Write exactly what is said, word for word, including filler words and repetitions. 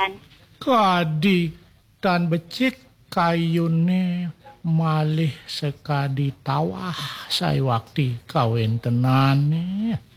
Dan. Kadi dan becik kayune malih sekadi tawah saya waktu kawin tenane.